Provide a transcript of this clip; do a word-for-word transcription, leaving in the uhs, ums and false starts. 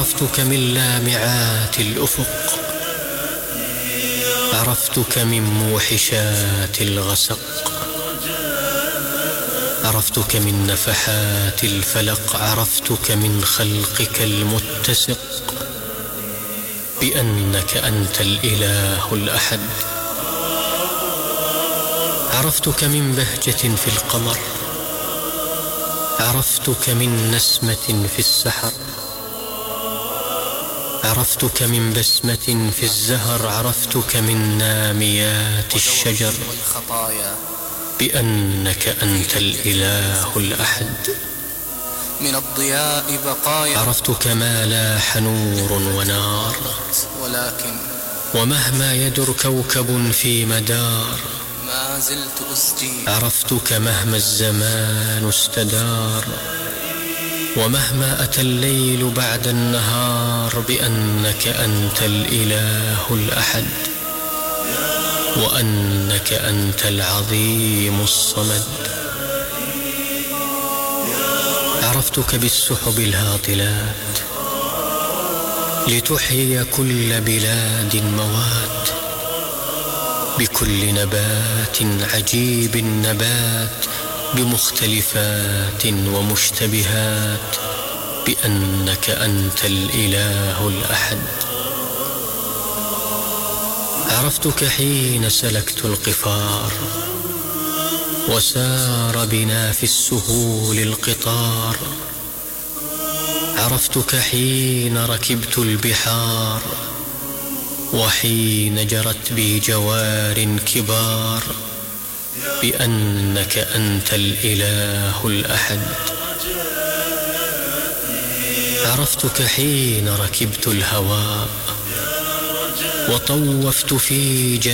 عرفتك من لامعات الأفق، عرفتك من موحشات الغسق، عرفتك من نفحات الفلق، عرفتك من خلقك المتسق، بأنك أنت الإله الأحد. عرفتك من بهجة في القمر، عرفتك من نسمة في السحر، عرفتك من بسمة في الزهر، عرفتك من ناميات الشجر، بأنك أنت الإله الأحد. من الضياء بقايا، عرفتك ما لاح نور ونار، ولكن ومهما يدر كوكب في مدار، ما زلت أسجي. عرفتك مهما الزمان استدار، ومهما أتى الليل بعد النهار، بأنك أنت الإله الأحد، وأنك أنت العظيم الصمد. عرفتك بالسحب الهاطلات لتحيي كل بلاد موات، بكل نبات عجيب النبات، بمختلفات ومشتبهات، بأنك أنت الإله الأحد. عرفتك حين سلكت القفار، وسار بنا في السهول القطار، عرفتك حين ركبت البحار، وحين جرت بي جوار كبار، بأنك أنت الإله الأحد. عرفتك حين ركبت الهواء، وطوفت في جنة